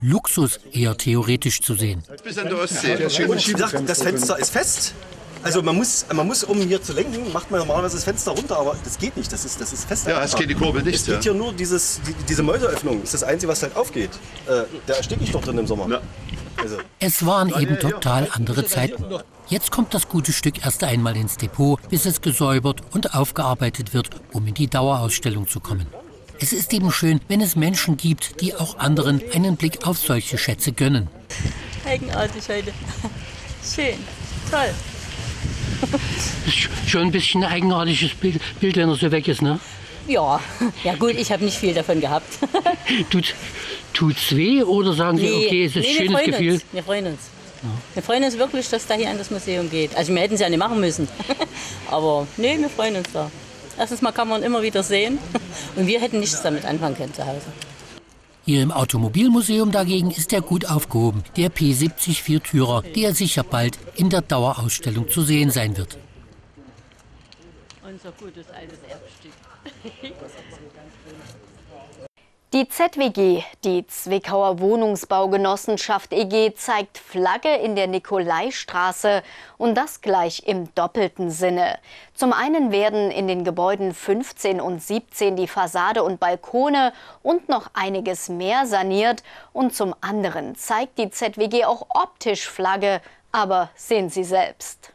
Luxus eher theoretisch zu sehen. Bis an der Ostsee. Und wie gesagt, das Fenster ist fest. Also man muss, um hier zu lenken, macht man normalerweise das Fenster runter, aber das geht nicht, das ist fest. Ja, es geht die Kurbel nicht. Es geht hier nur diese Mäuseröffnung, ist das Einzige, was halt aufgeht. Da ersticke ich doch drin im Sommer. Ja. Also. Es waren eben total andere Zeiten. Jetzt kommt das gute Stück erst einmal ins Depot, bis es gesäubert und aufgearbeitet wird, um in die Dauerausstellung zu kommen. Es ist eben schön, wenn es Menschen gibt, die auch anderen einen Blick auf solche Schätze gönnen. Eigenartig heute. Schön, toll. Schon ein bisschen ein eigenartiges Bild, wenn er so weg ist, ne? Ja gut, ich habe nicht viel davon gehabt. Tut's weh oder sagen Sie, okay, es ist ein schönes Gefühl? Wir freuen uns. Ja. Wir freuen uns wirklich, dass da hier an das Museum geht. Also wir hätten es ja nicht machen müssen. Aber nee, wir freuen uns da. Erstens mal kann man immer wieder sehen. Und wir hätten nichts damit anfangen können zu Hause. Hier im Automobilmuseum dagegen ist er gut aufgehoben, der P70 Viertürer, der sicher bald in der Dauerausstellung zu sehen sein wird. Unser gutes altes Erbstück. Die ZWG, die Zwickauer Wohnungsbaugenossenschaft e.G., zeigt Flagge in der Nikolaistraße und das gleich im doppelten Sinne. Zum einen werden in den Gebäuden 15 und 17 die Fassade und Balkone und noch einiges mehr saniert und zum anderen zeigt die ZWG auch optisch Flagge, aber sehen Sie selbst.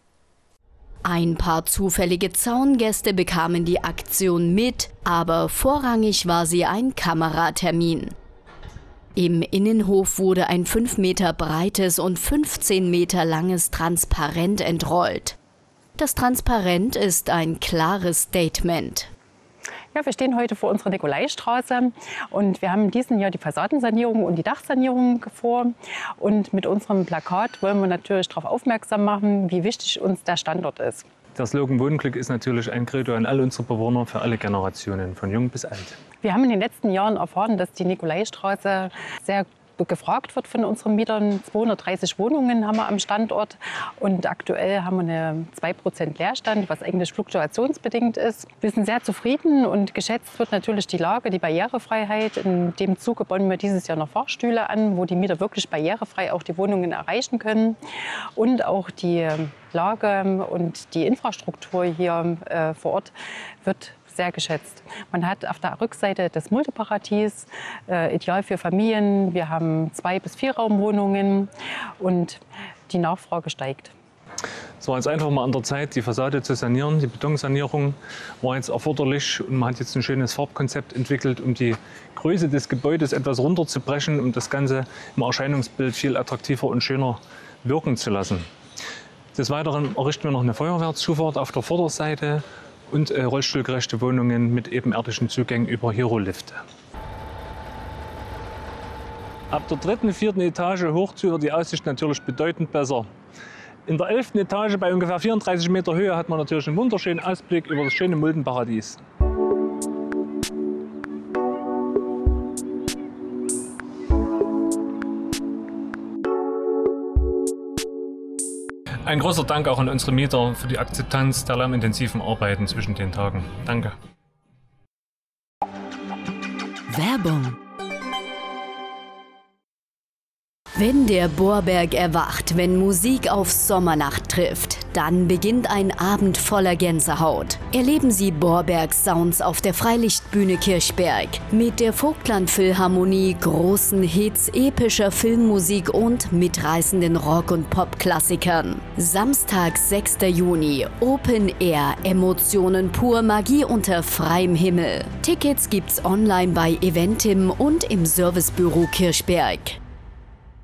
Ein paar zufällige Zaungäste bekamen die Aktion mit, aber vorrangig war sie ein Kameratermin. Im Innenhof wurde ein 5 Meter breites und 15 Meter langes Transparent entrollt. Das Transparent ist ein klares Statement. Ja, wir stehen heute vor unserer Nikolaistraße und wir haben in diesem Jahr die Fassadensanierung und die Dachsanierung vor. Und mit unserem Plakat wollen wir natürlich darauf aufmerksam machen, wie wichtig uns der Standort ist. Der Slogan Wohnglück ist natürlich ein Credo an alle unsere Bewohner für alle Generationen, von jung bis alt. Wir haben in den letzten Jahren erfahren, dass die Nikolaistraße sehr gefragt wird von unseren Mietern. 230 Wohnungen haben wir am Standort und aktuell haben wir eine 2% Leerstand, was eigentlich fluktuationsbedingt ist. Wir sind sehr zufrieden und geschätzt wird natürlich die Lage, die Barrierefreiheit. In dem Zuge bauen wir dieses Jahr noch Fahrstühle an, wo die Mieter wirklich barrierefrei auch die Wohnungen erreichen können. Und auch die Lage und die Infrastruktur hier vor Ort wird sehr geschätzt. Man hat auf der Rückseite das Multiparadies, ideal für Familien. Wir haben 2- bis 4-Raumwohnungen und die Nachfrage steigt. Es war jetzt einfach mal an der Zeit, die Fassade zu sanieren. Die Betonsanierung war jetzt erforderlich und man hat jetzt ein schönes Farbkonzept entwickelt, um die Größe des Gebäudes etwas runterzubrechen, um das Ganze im Erscheinungsbild viel attraktiver und schöner wirken zu lassen. Des Weiteren errichten wir noch eine Feuerwehrzufahrt auf der Vorderseite und rollstuhlgerechte Wohnungen mit ebenerdigen Zugängen über Hero-Lifte. Ab der 3., 4. Etage hoch zu wird die Aussicht natürlich bedeutend besser. In der 11. Etage bei ungefähr 34 Meter Höhe hat man natürlich einen wunderschönen Ausblick über das schöne Muldenparadies. Ein großer Dank auch an unsere Mieter für die Akzeptanz der lärmintensiven Arbeiten zwischen den Tagen. Danke. Werbung. Wenn der Bohrberg erwacht, wenn Musik auf Sommernacht trifft, dann beginnt ein Abend voller Gänsehaut. Erleben Sie Bohrbergs Sounds auf der Freilichtbühne Kirchberg. Mit der Vogtland Philharmonie, großen Hits, epischer Filmmusik und mitreißenden Rock- und Pop-Klassikern. Samstag, 6. Juni, Open Air, Emotionen pur, Magie unter freiem Himmel. Tickets gibt's online bei Eventim und im Servicebüro Kirchberg.